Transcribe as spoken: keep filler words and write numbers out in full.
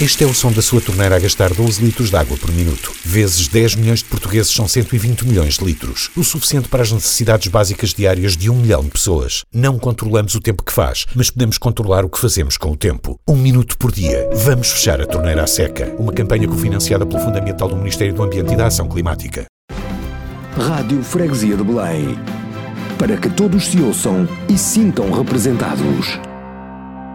Este é o som da sua torneira a gastar doze litros de água por minuto. Vezes dez milhões de portugueses são cento e vinte milhões de litros. O suficiente para as necessidades básicas diárias de um milhão de pessoas. Não controlamos o tempo que faz, mas podemos controlar o que fazemos com o tempo. Um minuto por dia. Vamos fechar a torneira à seca. Uma campanha cofinanciada pelo Fundo Ambiental do Ministério do Ambiente e da Ação Climática. Rádio Freguesia de Belém. Para que todos se ouçam e sintam representados.